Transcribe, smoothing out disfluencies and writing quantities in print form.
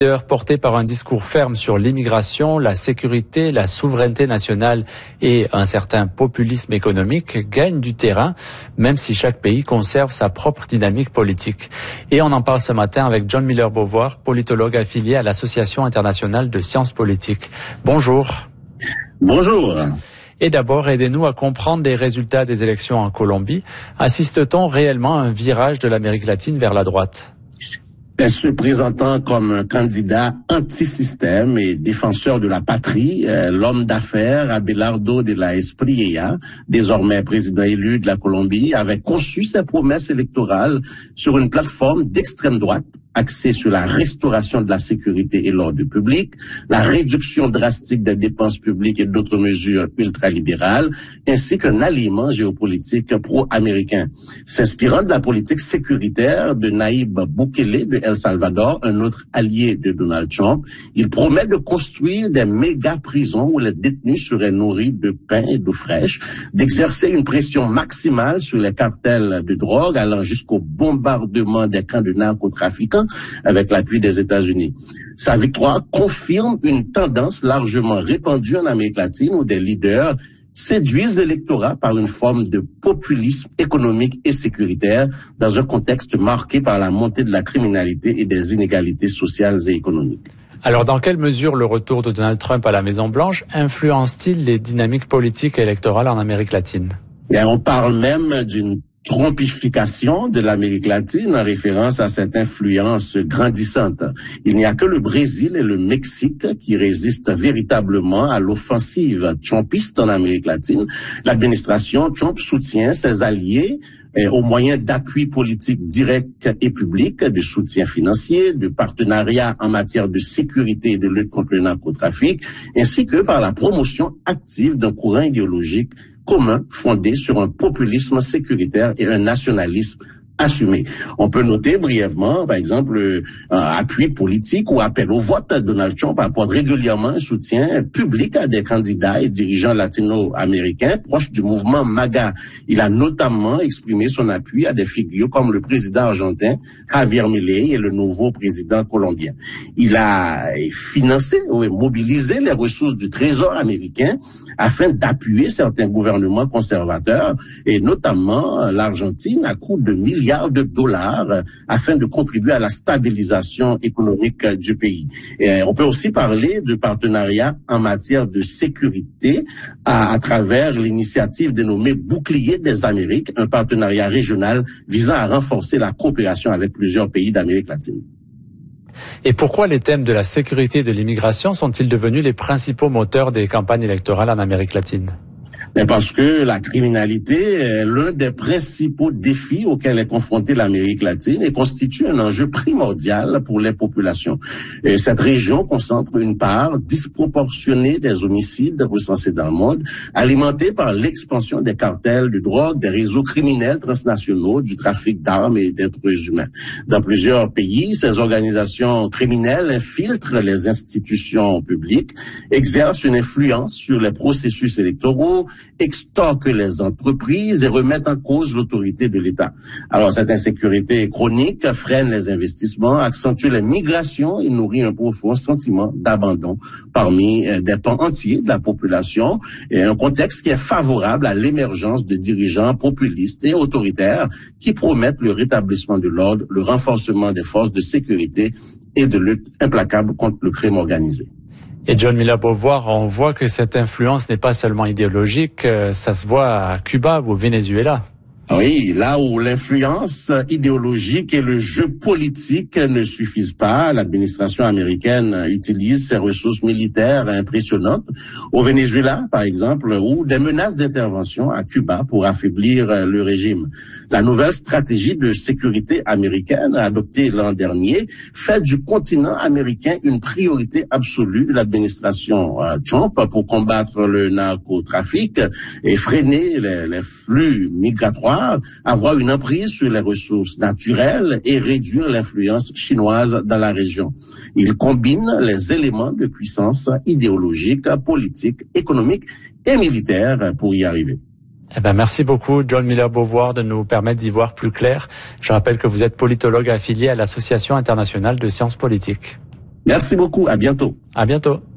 Porté par un discours ferme sur l'immigration, la sécurité, la souveraineté nationale et un certain populisme économique gagnent du terrain, même si chaque pays conserve sa propre dynamique politique. Et on en parle ce matin avec John Miller-Beauvoir, politologue affilié à l'Association internationale de sciences politiques. Bonjour. Bonjour. Et d'abord, aidez-nous à comprendre les résultats des élections en Colombie. Assiste-t-on réellement à un virage de l'Amérique latine vers la droite ? Se présentant comme un candidat anti-système et défenseur de la patrie, l'homme d'affaires Abelardo de la Espriella, désormais président élu de la Colombie, avait conçu ses promesses électorales sur une plateforme d'extrême droite axée sur la restauration de la sécurité et l'ordre public, la réduction drastique des dépenses publiques et d'autres mesures ultralibérales, ainsi qu'un alliement géopolitique pro-américain. S'inspirant de la politique sécuritaire de Nayib Bukele de El Salvador, un autre allié de Donald Trump, il promet de construire des méga-prisons où les détenus seraient nourris de pain et d'eau fraîche, d'exercer une pression maximale sur les cartels de drogue, allant jusqu'au bombardement des camps de narcotrafiquants avec l'appui des États-Unis. Sa victoire confirme une tendance largement répandue en Amérique latine où des leaders séduisent l'électorat par une forme de populisme économique et sécuritaire dans un contexte marqué par la montée de la criminalité et des inégalités sociales et économiques. Alors, dans quelle mesure le retour de Donald Trump à la Maison-Blanche influence-t-il les dynamiques politiques et électorales en Amérique latine? Bien, on parle même d'une trompification de l'Amérique latine en référence à cette influence grandissante. Il n'y a que le Brésil et le Mexique qui résistent véritablement à l'offensive trumpiste en Amérique latine. L'administration Trump soutient ses alliés au moyen d'appui politique direct et public, de soutien financier, de partenariat en matière de sécurité et de lutte contre le narcotrafic, ainsi que par la promotion active d'un courant idéologique commun fondé sur un populisme sécuritaire et un nationalisme assumé. On peut noter brièvement, par exemple, appui politique ou appel au vote. Donald Trump apporte régulièrement un soutien public à des candidats et dirigeants latino-américains proches du mouvement MAGA. Il a notamment exprimé son appui à des figures comme le président argentin Javier Milei et le nouveau président colombien. Il a financé ou mobilisé les ressources du Trésor américain afin d'appuyer certains gouvernements conservateurs et notamment l'Argentine à coût de milliards de dollars afin de contribuer à la stabilisation économique du pays. Et on peut aussi parler de partenariat en matière de sécurité à travers l'initiative dénommée Bouclier des Amériques, un partenariat régional visant à renforcer la coopération avec plusieurs pays d'Amérique latine. Et pourquoi les thèmes de la sécurité et de l'immigration sont-ils devenus les principaux moteurs des campagnes électorales en Amérique latine? Mais parce que la criminalité est l'un des principaux défis auxquels est confrontée l'Amérique latine et constitue un enjeu primordial pour les populations. Et cette région concentre une part disproportionnée des homicides recensés dans le monde, alimentée par l'expansion des cartels de drogue, des réseaux criminels transnationaux, du trafic d'armes et d'êtres humains. Dans plusieurs pays, ces organisations criminelles infiltrent les institutions publiques, exercent une influence sur les processus électoraux, extorquent les entreprises et remettent en cause l'autorité de l'État. Alors, cette insécurité chronique freine les investissements, accentue les migrations et nourrit un profond sentiment d'abandon parmi des pans entiers de la population, et un contexte qui est favorable à l'émergence de dirigeants populistes et autoritaires qui promettent le rétablissement de l'ordre, le renforcement des forces de sécurité et de lutte implacable contre le crime organisé. Et John Miller-Beauvoir, on voit que cette influence n'est pas seulement idéologique, ça se voit à Cuba ou au Venezuela. Oui, là où l'influence idéologique et le jeu politique ne suffisent pas, l'administration américaine utilise ses ressources militaires impressionnantes. Au Venezuela, par exemple, ou des menaces d'intervention à Cuba pour affaiblir le régime. La nouvelle stratégie de sécurité américaine adoptée l'an dernier fait du continent américain une priorité absolue de l'administration Trump pour combattre le narcotrafic et freiner les flux migratoires, avoir une emprise sur les ressources naturelles et réduire l'influence chinoise dans la région. Il combine les éléments de puissance idéologique, politique, économique et militaire pour y arriver. Merci beaucoup, John Miller-Beauvoir, de nous permettre d'y voir plus clair. Je rappelle que vous êtes politologue affilié à l'Association internationale de sciences politiques. Merci beaucoup. À bientôt. À bientôt.